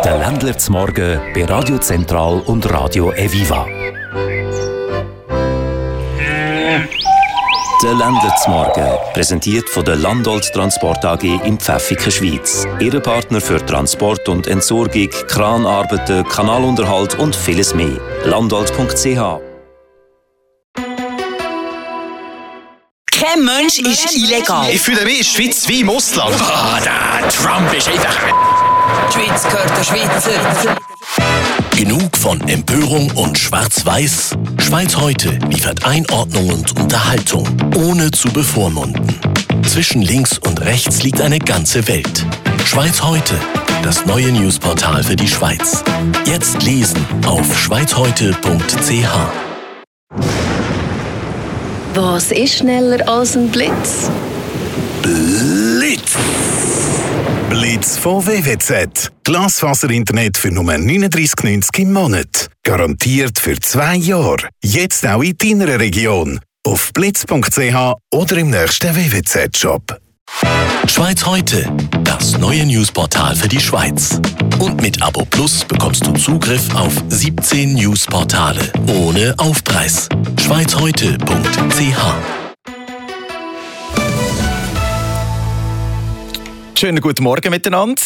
Der Ländler zum Morgen bei Radio Zentral und Radio Eviva. Der Ländler zum Morgen, präsentiert von der Landolt Transport AG in Pfäffiken, Schweiz. Ihre Partner für Transport und Entsorgung, Kranarbeiten, Kanalunterhalt und vieles mehr. Landolt.ch. Kein Mensch ist illegal. Ich fühle mich in der Schweiz wie im Ausland. Der Trump ist einfach... Die Schweiz gehört der Schweizer. Genug von Empörung und Schwarz-Weiß? Schweiz heute liefert Einordnung und Unterhaltung, ohne zu bevormunden. Zwischen links und rechts liegt eine ganze Welt. Schweiz heute, das neue Newsportal für die Schweiz. Jetzt lesen auf schweizheute.ch. Was ist schneller als ein Blitz? Blitz! Blitz von WWZ. Glasfaser-Internet für nur 39,90 im Monat. Garantiert für 2 Jahre. Jetzt auch in deiner Region. Auf blitz.ch oder im nächsten WWZ-Shop. Schweiz heute, das neue Newsportal für die Schweiz. Und mit Abo Plus bekommst du Zugriff auf 17 Newsportale ohne Aufpreis. schweizheute.ch. Schönen guten Morgen miteinander.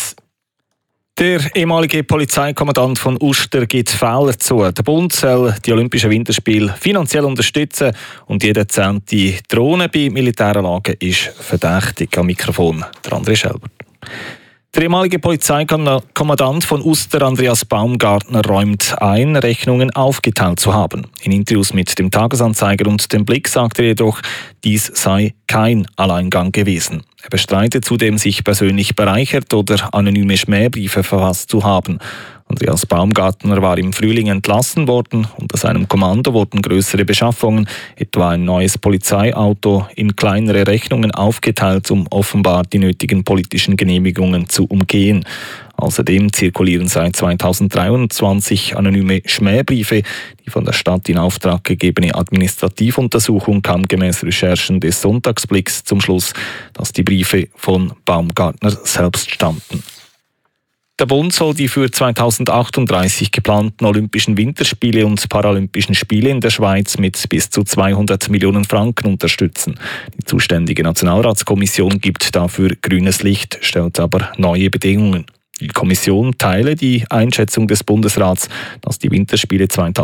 Der ehemalige Polizeikommandant von Uster gibt Fehler zu. Der Bund soll die Olympischen Winterspiele finanziell unterstützen und jede 10. Drohne bei Militäranlagen ist verdächtig. Am Mikrofon der André Schelbert. Der ehemalige Polizeikommandant von Uster, Andreas Baumgartner, räumt ein, Rechnungen aufgeteilt zu haben. In Interviews mit dem Tagesanzeiger und dem Blick sagte er jedoch, dies sei kein Alleingang gewesen. Er bestreitet zudem, sich persönlich bereichert oder anonyme Schmähbriefe verfasst zu haben. Andreas Baumgartner war im Frühling entlassen worden. Unter seinem Kommando wurden größere Beschaffungen, etwa ein neues Polizeiauto, in kleinere Rechnungen aufgeteilt, um offenbar die nötigen politischen Genehmigungen zu umgehen. Außerdem zirkulieren seit 2023 anonyme Schmähbriefe. Die von der Stadt in Auftrag gegebene Administrativuntersuchung kam gemäß Recherchen des Sonntagsblicks zum Schluss, dass die Briefe von Baumgartner selbst stammten. Der Bund soll die für 2038 geplanten Olympischen Winterspiele und Paralympischen Spiele in der Schweiz mit bis zu 200 Millionen Franken unterstützen. Die zuständige Nationalratskommission gibt dafür grünes Licht, stellt aber neue Bedingungen. Die Kommission teile die Einschätzung des Bundesrats, dass die Winterspiele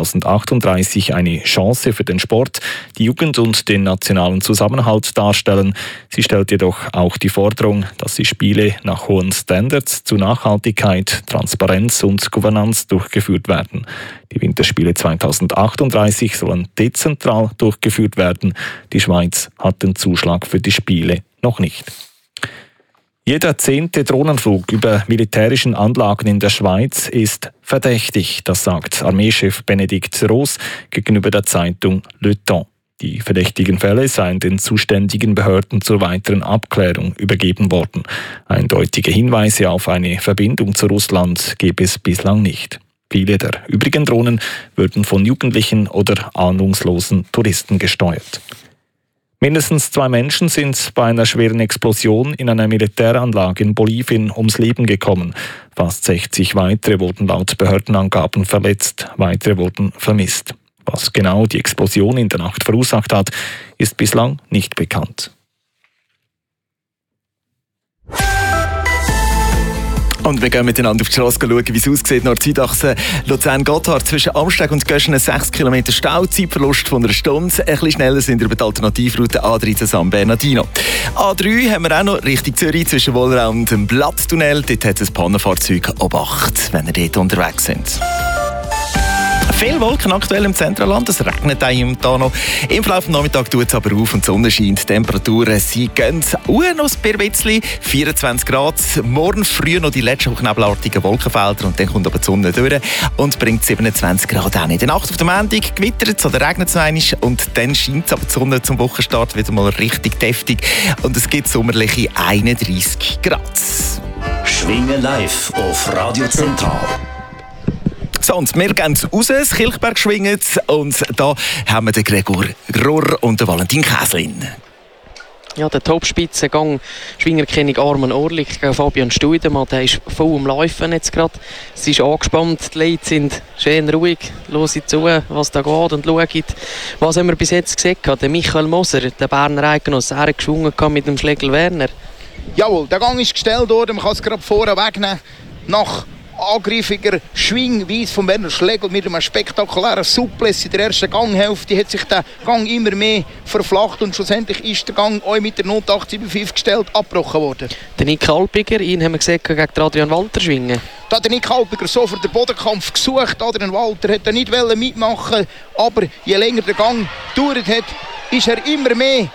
2038 eine Chance für den Sport, die Jugend und den nationalen Zusammenhalt darstellen. Sie stellt jedoch auch die Forderung, dass die Spiele nach hohen Standards zu Nachhaltigkeit, Transparenz und Gouvernanz durchgeführt werden. Die Winterspiele 2038 sollen dezentral durchgeführt werden. Die Schweiz hat den Zuschlag für die Spiele noch nicht. Jeder 10. Drohnenflug über militärischen Anlagen in der Schweiz ist verdächtig, das sagt Armeechef Benedikt Roos gegenüber der Zeitung Le Temps. Die verdächtigen Fälle seien den zuständigen Behörden zur weiteren Abklärung übergeben worden. Eindeutige Hinweise auf eine Verbindung zu Russland gäbe es bislang nicht. Viele der übrigen Drohnen würden von Jugendlichen oder ahnungslosen Touristen gesteuert. Mindestens 2 Menschen sind bei einer schweren Explosion in einer Militäranlage in Bolivien ums Leben gekommen. Fast 60 weitere wurden laut Behördenangaben verletzt, weitere wurden vermisst. Was genau die Explosion in der Nacht verursacht hat, ist bislang nicht bekannt. Und wir gehen miteinander auf die Straße schauen, wie es aussieht. Nord-Südachse Luzern-Gotthard zwischen Amsteg und Göschen 6 Kilometer Stau, Zeitverlust von einer Stunde. Ein bisschen schneller sind wir über die Alternativroute A13 San Bernardino. A3 haben wir auch noch Richtung Zürich zwischen Wollerau und dem Blatttunnel. Dort hat es ein Pannenfahrzeug Obacht, wenn ihr dort unterwegs sind. Viele Wolken aktuell im Zentralland, es regnet hier noch. Im Verlauf des Nachmittags tut es aber auf und die Sonne scheint. Die Temperaturen sie gehen noch ein bisschen, 24 Grad. Morgen früh noch die letzten nebelartigen Wolkenfelder und dann kommt aber die Sonne durch und bringt 27 Grad an. In der Nacht auf dem Montag gewittert es oder regnet es einmal und dann scheint aber die Sonne zum Wochenstart wieder mal richtig deftig und es gibt sommerliche 31 Grad. Schwingen live auf Radio Zentral. So, und wir gehen raus, das Kilchberg schwingt und da haben wir den Gregor Gror und den Valentin Käslin. Ja, der Topspitzengang Schwingerkönig Armen Orlik gegen Fabian Stuidemann, der ist voll am Laufen jetzt gerade. Es ist angespannt, die Leute sind schön ruhig, hören zu, was da geht und schauen. Was haben wir bis jetzt gesehen? Der Michael Moser, der Berner Eigenoss, er hat geschwungen mit dem Schlegel Werner. Jawohl, der Gang ist gestellt worden, man kann es gerade vorne wegnehmen. Nach angriffiger Schwingweise von Werner Schlegel mit einem spektakulären Suplex in der ersten Ganghälfte hat sich der Gang immer mehr verflacht und schlussendlich ist der Gang auch mit der Not 875 gestellt abgebrochen worden. Der Nick Alpiger, ihn haben wir gesehen gegen Adrian Walter schwingen. Da hat der Nick Alpiger sofort den Bodenkampf gesucht. Adrian Walter hat nicht mitmachen, aber je länger der Gang gedauert hat, ist er immer mehr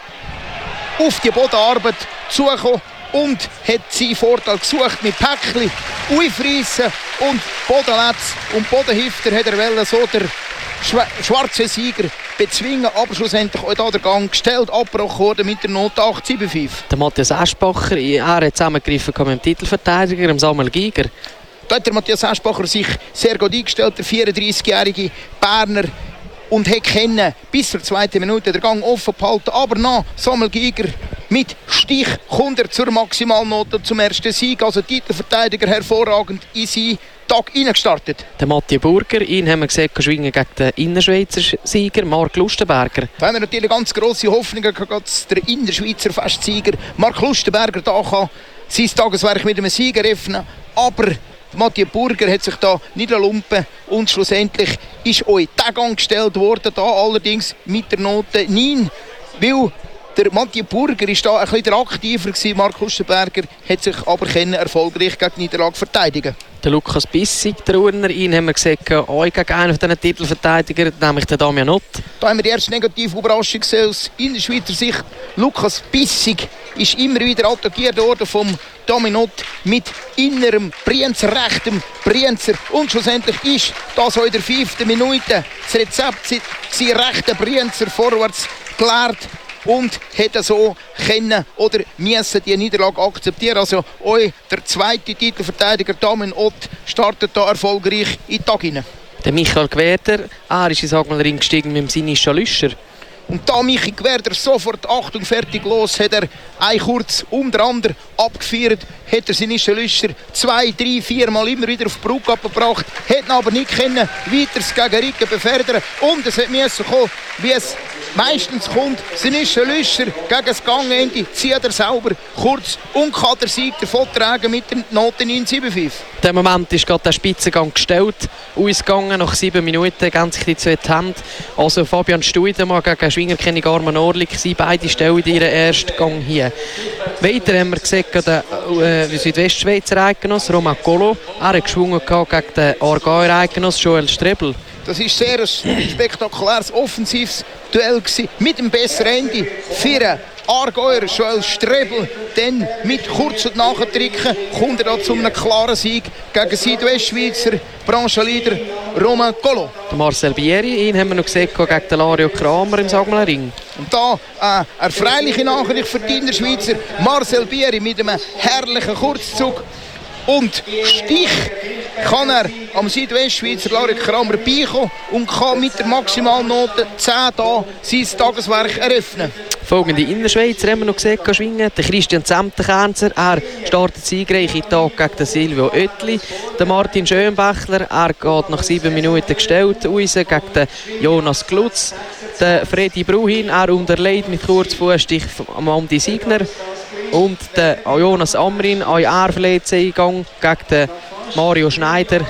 auf die Bodenarbeit zugekommen und hat seinen Vorteil gesucht mit Päckchen, Aufreissen und Bodenletz und Bodenhifter hat er wollen, so der schwarze Sieger bezwingen, aber schlussendlich auch da der Gang gestellt, abgebrochen worden mit der Not 875. Der Matthias Eschbacher, er hat zusammengegriffen mit dem Titelverteidiger, dem Samuel Giger. Da hat der Matthias Eschbacher sich sehr gut eingestellt, der 34-jährige Berner, und hat können bis zur zweiten Minute den Gang offen behalten. Aber nach Samuel Giger mit Stich kommt er zur Maximalnote zum ersten Sieg. Also Titelverteidiger hervorragend in seinen Tag reingestartet. Der Mathieu Burger, ihn haben wir gesehen, schwingen gegen den Innerschweizer Sieger Mark Lustenberger. Da haben wir natürlich ganz grosse Hoffnungen, dass der Innerschweizer Festsieger Mark Lustenberger da kann sein Tageswerk mit einem Sieg eröffnen. Aber Mathieu Burger hat sich da nicht lumpen und schlussendlich ist auch der Gang gestellt worden, da allerdings mit der Note 9, weil der Mathieu Burger ist da ein bisschen aktiver gewesen. Mark Lustenberger hat sich aber erfolgreich gegen die Niederlage verteidigen. Der Lukas Bissig, der Urner, ihn haben wir gesehen, auch gegen einen von diesen Titelverteidigern, nämlich den Damian Ott. Da haben wir die erste negative Überraschung gesehen aus Innerschweizer Sicht. Lukas Bissig ist immer wieder attackiert worden vom Damian Ott mit innerem Brienzer, rechtem Brienzer. Und schlussendlich ist das auch in der 5. Minute das Rezept, sein rechter Brienzer vorwärts gelehrt. Und hätte so können oder müssen die Niederlage akzeptieren. Also auch der zweite Titelverteidiger Damian Ott startet da erfolgreich in den Tag hinein. Der Michael Gwerder, er ist in Ring gestiegen mit dem Sinischa Lüscher. Und da Michi Gwerder sofort Achtung fertig los, hat er ein kurz um den anderen abgeführt, hat er Sinischa Lüscher 2, 3, 4 Mal immer wieder auf die Brücke abgebracht, hat ihn aber nicht können weiter gegen Ricken befördern und es musste kommen, wie es meistens kommt. Sinischa Lüscher gegen das Gangende zieht er sauber kurz und kann der Sieg davon tragen mit der Note 975. Der Moment ist gerade der Spitzengang gestellt, ausgegangen nach 7 Minuten, ganz sich die zwei die Hände. Also Fabian Stuidemann gegen Schwingerkönig Armen Orlik, sie beide stellen ihren ersten Gang hier. Weiter haben wir gesehen, der Südwestschweizer Eigenoss Romain Colo, er hat geschwungen gegen den Aargauer Eigenoss Joel Strebel. Das war sehr ein spektakuläres, offensives Duell gewesen, mit dem besseren Ende für Aargauer Joel Strebel. Dann mit kurz und Nachtricken kommt er zu einem klaren Sieg gegen Südwestschweizer Branchenleader Romain Colo. Marcel Bieri, ihn haben wir noch gesehen gegen den Lario Kramer im Sagmeler Ring. Und da eine erfreuliche Nachricht für die Innerschweizer. Marcel Bieri mit einem herrlichen Kurzzug und Stich kann er am Südwestschweizer Lario Kramer beikommen und kann mit der Maximalnote 10 da sein Tageswerk eröffnen. Folgende Innerschweizer haben wir noch gesehen schwingen. Der Christian Zemtenkernzer, er startet siegreich in den Tag gegen den Silvio Oetli. Der Martin Schönbächler, er geht nach 7 Minuten gestellt raus gegen den Jonas Glutz. Der Freddy Bruhin, er unterleidet mit Kurzfußstich am Andi Signer. Und der Jonas Amrin, auch er verletzt Eingang gegen den Mario Schneider.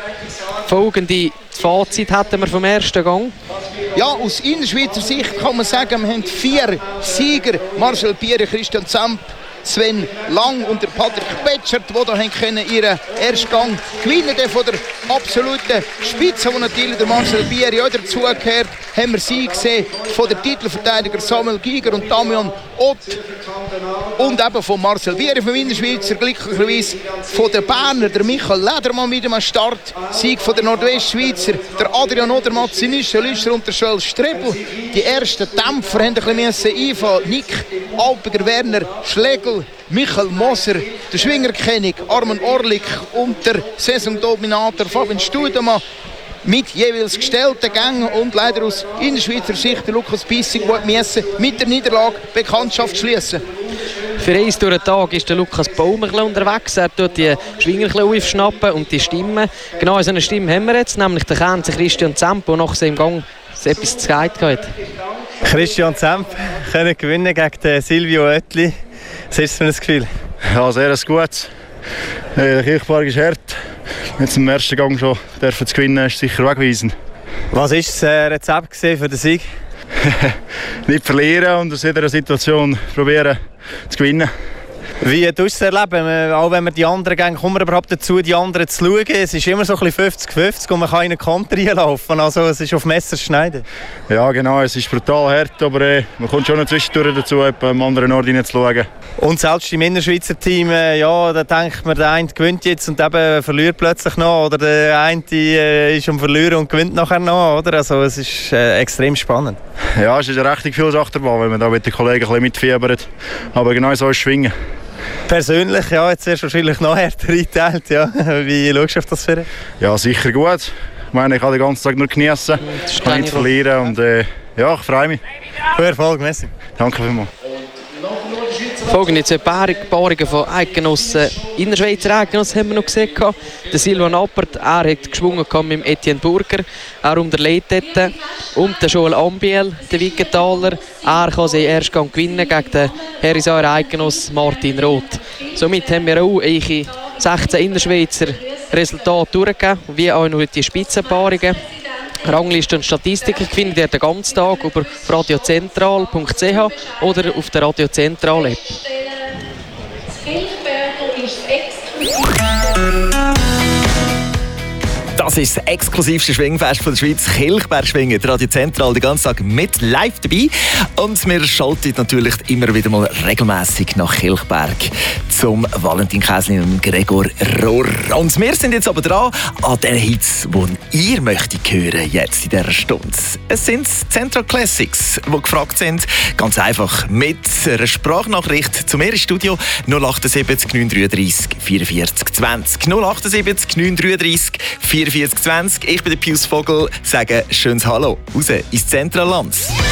Folgende Fazit hatten wir vom ersten Gang. Ja, aus Innerschweizer Sicht kann man sagen, wir haben 4 Sieger. Marcel Bieri, Christian Zemp, Sven Lang und der Patrick Betschert, die da ihren ersten Gang gewinnen können. Von der absoluten Spitze, wo natürlich der Marcel Bieri auch dazugehört, haben wir sie gesehen von der Titelverteidiger Samuel Giger und Damian Ott. Und eben von Marcel Bieri vom Innerschweizer, glücklicherweise von der Berner, der Michael Ledermann mit einem Start-Sieg von der Nordwestschweizer, der Adrian Odermatt, Sinischa Lüscher und der Joel Strebel. Die ersten Dämpfer haben ein bisschen einfallen. Nick Alpiger, Werner Schlegel, Michael Moser, der Schwingerkönig Armen Orlik und der Saisondominator Fabian Stuidemann mit jeweils gestellten Gängen und leider aus Innerschweizer Sicht der Lukas Bissig, der mit der Niederlage Bekanntschaft schließen. Für eins durch den Tag ist der Lukas Baumer unterwegs. Er tut die Schwinger aufschnappen und die Stimmen. Genau so eine Stimme haben wir jetzt, nämlich der Känzer Christian Zemp, der nach seinem Gang etwas zu sagen hat. Christian Zemp können gewinnen gegen den Silvio Oetli. Was ist das für ein Gefühl? Ja, sehr gut. Der Kirchberg ist hart. Jetzt im ersten Gang schon zu gewinnen, ist sicher wegweisend. Was war das Rezept für den Sieg? Nicht verlieren und aus jeder Situation probieren zu gewinnen. Wie tust du es erleben? Auch wenn wir die anderen Gänge, kommen wir überhaupt dazu, die anderen zu schauen? Es ist immer so ein bisschen 50-50 und man kann in einen Konter reinlaufen. Also es ist auf Messer schneiden. Ja genau, es ist brutal hart, aber man kommt schon noch zwischendurch dazu, am anderen Ort hineinzuschauen. Und selbst im Innerschweizer Team, ja, da denkt man, der eine gewinnt jetzt und eben verliert plötzlich noch. Oder der eine ist am Verlieren und gewinnt nachher noch. Oder? Also es ist extrem spannend. Ja, es ist eine richtig viel Achterbahn, wenn man da mit den Kollegen ein bisschen mitfiebert. Aber genau so ist Schwingen. Persönlich, ja, jetzt erst wahrscheinlich noch härter eingeteilt. Ja. Wie schaust du auf das für? Ja, sicher gut. Ich meine, ich kann den ganzen Tag nur genießen, kann nicht verlieren und ja, ich freue mich. Viel Erfolg, merci. Danke vielmals. Folgen jetzt ein paar Paarungen von Eidgenossen, Innerschweizer Eidgenossen haben wir noch gesehen. Der Silvan Appert, er hat geschwungen mit Etienne Burger, er unterlegt dort. Und der Joel Ambiel, der Wiggenthaler, er kann seinen ersten Gang gewinnen gegen den Herisauer Eidgenoss Martin Roth. Somit haben wir auch 16 Innerschweizer Resultate durchgegeben, wie auch noch die Spitzenpaarungen. Rangliste und Statistiken findet ihr den ganzen Tag über radiozentral.ch oder auf der Radio Zentral App. Das ist das exklusivste Schwingfest von der Schweiz, Kilchberg Schwingen, Radio Zentral, den ganzen Tag mit live dabei. Und wir schalten natürlich immer wieder mal regelmässig nach Kilchberg zum Valentin Käslin und Gregor Rohr. Und wir sind jetzt aber dran an den Hits, die ihr möchtet hören jetzt in dieser Stunde. Es sind Central Classics, die gefragt sind. Ganz einfach mit einer Sprachnachricht zu mir ins Studio 078 933 44 20. 078 933 44 20. Ich bin der Pius Vogel, sage schönes Hallo raus ins Zentralland.